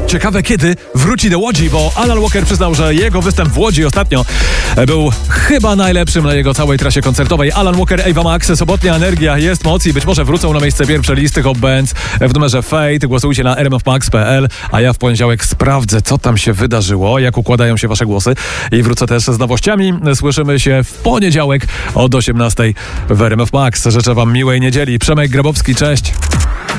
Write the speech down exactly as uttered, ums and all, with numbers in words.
Ciekawe, kiedy wróci do Łodzi, bo Alan Walker przyznał, że jego występ w Łodzi ostatnio był chyba najlepszym na jego całej trasie koncertowej. Alan Walker, Ava Max, sobotnia energia, jest moc i być może wrócą na miejsce pierwsze listy Hot Bands w numerze Fate. Głosujcie na r m f max kropka p l, a ja w poniedziałek sprawdzę, co tam się wydarzyło, jak układają się wasze głosy i wrócę też z nowościami. Słyszymy się w poniedziałek od osiemnastej w R M F Max. Życzę wam miłej niedzieli. Przemek Grabowski, cześć.